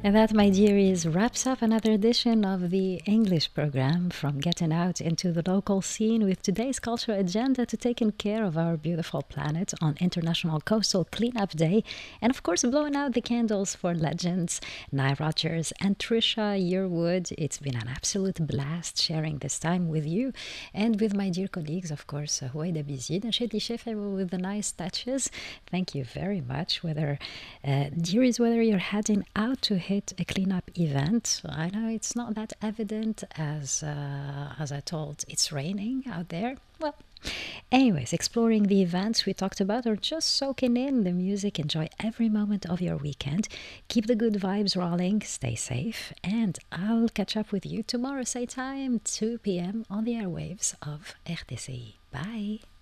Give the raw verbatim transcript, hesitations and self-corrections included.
And that, my dearies, wraps up another edition of the English program from getting out into the local scene with today's cultural agenda to taking care of our beautiful planet on International Coastal Cleanup Day. And of course, blowing out the candles for legends, Nye Rogers and Trisha Yearwood. It's been an absolute blast sharing this time with you and with my dear colleagues, of course, Houaida Bizid and Shadi Shefe with the nice touches. Thank you very much. Whether, uh, dearies, whether you're heading out to hit a cleanup event, I know it's not that evident as, uh, as I told, it's raining out there. Well, anyways, exploring the events we talked about or just soaking in the music, enjoy every moment of your weekend. Keep the good vibes rolling, stay safe, and I'll catch up with you tomorrow, same time, two p m on the airwaves of R T C I. Bye!